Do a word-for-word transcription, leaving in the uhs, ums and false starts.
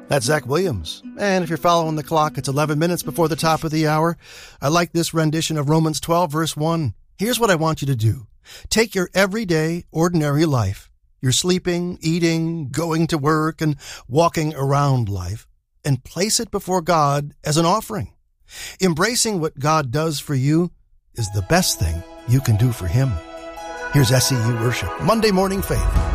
That's Zach Williams. And if you're following the clock, it's eleven minutes before the top of the hour. I like this rendition of Romans twelve, verse one. Here's what I want you to do. Take your everyday, ordinary life, your sleeping, eating, going to work, and walking around life, and place it before God as an offering. Embracing what God does for you is the best thing you can do for Him. Here's S E U Worship, Monday Morning Faith.